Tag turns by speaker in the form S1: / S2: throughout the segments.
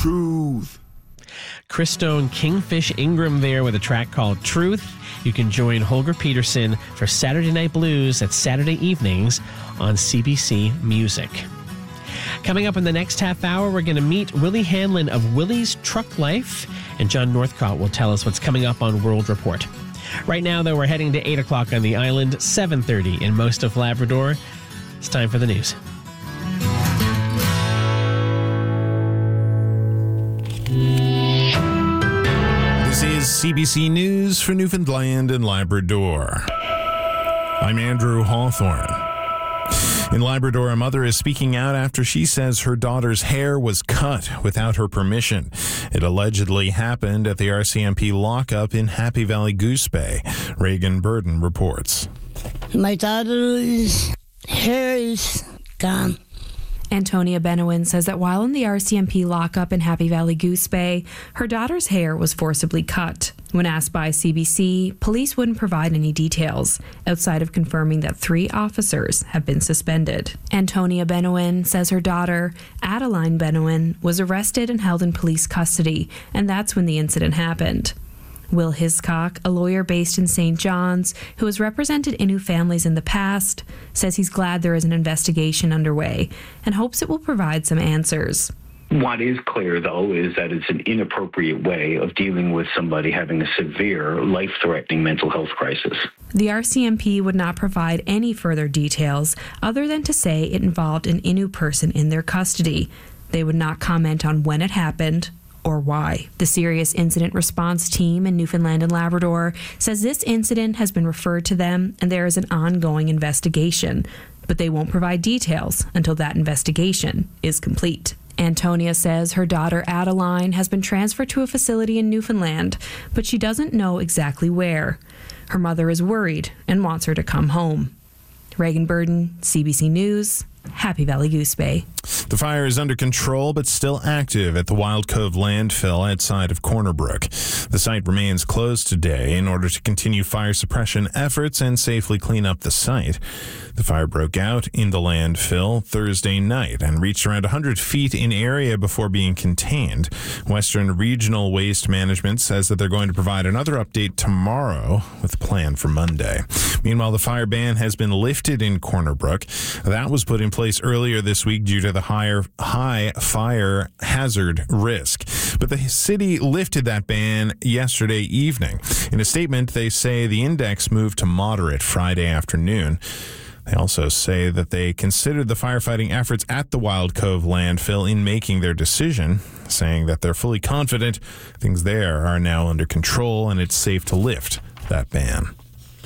S1: Truth.
S2: Chris Stone, Kingfish Ingram there with a track called Truth. You can join Holger Peterson for Saturday Night Blues at Saturday evenings on CBC Music. Coming up in the next half hour, we're going to meet Willie Hanlon of Willie's Truck Life, and John Northcott will tell us what's coming up on World Report. Right now, though, we're heading to 8 o'clock on the island, 7:30 in most of Labrador. It's time for the news.
S3: This is CBC News for Newfoundland and Labrador. I'm Andrew Hawthorne. In Labrador, a mother is speaking out after she says her daughter's hair was cut without her permission. It allegedly happened at the RCMP lockup in Happy Valley Goose Bay. Reagan Burden reports.
S4: My daughter's hair is gone.
S5: Antonia Benowin says that while in the RCMP lockup in Happy Valley Goose Bay, her daughter's hair was forcibly cut. When asked by CBC, police wouldn't provide any details, outside of confirming that 3 officers have been suspended. Antonia Benowin says her daughter, Adeline Benowin, was arrested and held in police custody, and that's when the incident happened. Will Hiscock, a lawyer based in St. John's, who has represented Innu families in the past, says he's glad there is an investigation underway and hopes it will provide some answers.
S6: What is clear, though, is that it's an inappropriate way of dealing with somebody having a severe, life-threatening mental health crisis.
S5: The RCMP would not provide any further details other than to say it involved an Innu person in their custody. They would not comment on when it happened or why. The Serious Incident Response Team in Newfoundland and Labrador says this incident has been referred to them and there is an ongoing investigation, but they won't provide details until that investigation is complete. Antonia says her daughter Adeline has been transferred to a facility in Newfoundland, but she doesn't know exactly where. Her mother is worried and wants her to come home. Reagan Burden, CBC News, Happy Valley Goose Bay.
S3: The fire is under control but still active at the Wild Cove landfill outside of Corner Brook. The site remains closed today in order to continue fire suppression efforts and safely clean up the site. The fire broke out in the landfill Thursday night and reached around 100 feet in area before being contained. Western Regional Waste Management says that they're going to provide another update tomorrow with a plan for Monday. Meanwhile, the fire ban has been lifted in Corner Brook. That was put in place earlier this week due to the high fire hazard risk. But the city lifted that ban yesterday evening. In a statement, they say the index moved to moderate Friday afternoon. They also say that they considered the firefighting efforts at the Wild Cove landfill in making their decision, saying that they're fully confident things there are now under control and it's safe to lift that ban.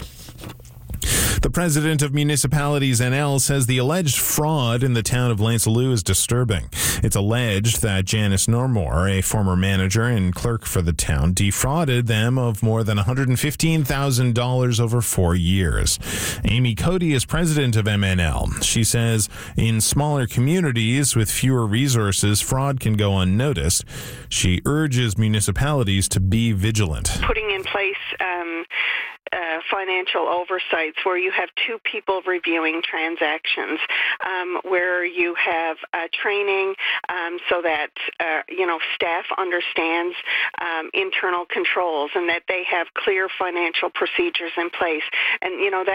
S3: The president of Municipalities NL says the alleged fraud in the town of Lancelot is disturbing. It's alleged that Janice Normore, a former manager and clerk for the town, defrauded them of more than $115,000 over 4 years. Amy Cody is president of MNL. She says in smaller communities with fewer resources, fraud can go unnoticed. She urges municipalities to be vigilant.
S7: Putting in place financial oversights where you have 2 people reviewing transactions, where you have training so that staff understands internal controls and that they have clear financial procedures in place. And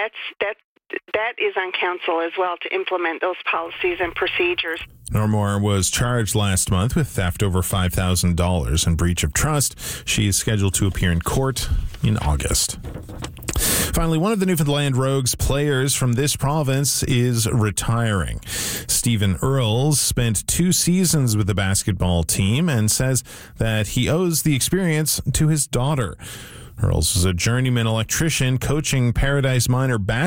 S7: that is on council as well to implement those policies and procedures.
S3: Normore was charged last month with theft over $5,000 and breach of trust. She is scheduled to appear in court in August. Finally, one of the Newfoundland Rogues players from this province is retiring. Stephen Earls spent 2 seasons with the basketball team and says that he owes the experience to his daughter. Earls is a journeyman electrician coaching Paradise Minor basketball